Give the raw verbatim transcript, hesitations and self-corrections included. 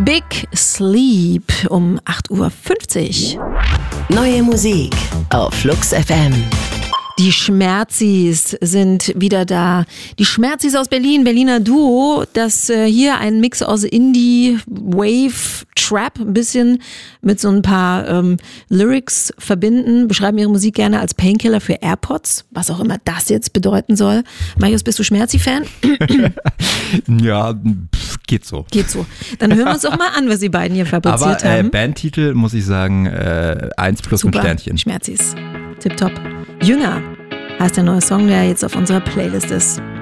Big Sleep um acht Uhr fünfzig. Neue Musik auf Flux F M. Die Schmerzis sind wieder da. Die Schmerzis aus Berlin, Berliner Duo, das äh, hier ein Mix aus Indie, Wave, Trap, ein bisschen mit so ein paar ähm, Lyrics verbinden, beschreiben ihre Musik gerne als Painkiller für AirPods, was auch immer das jetzt bedeuten soll. Marius, bist du Schmerzi-Fan? Ja, pff, geht so. Geht so. Dann hören wir uns doch mal an, was die beiden hier fabriziert Aber äh, haben. Bandtitel muss ich sagen, äh, eins plus Super. ein Sternchen. Schmerzis. Tipptopp. Jünger heißt der neue Song, der jetzt auf unserer Playlist ist.